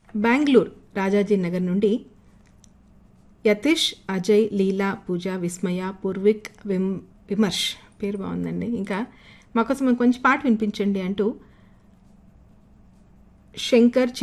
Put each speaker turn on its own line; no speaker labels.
బెంగళూరు రాజాజీ నగర్ నుండి యతీష్, అజయ్, లీలా, పూజ, విస్మయ, పూర్విక్, విమర్శ్ పేరు బాగుందండి. ఇంకా మాకోసం కొంచెం పాట వినిపించండి అంటూ శంకర్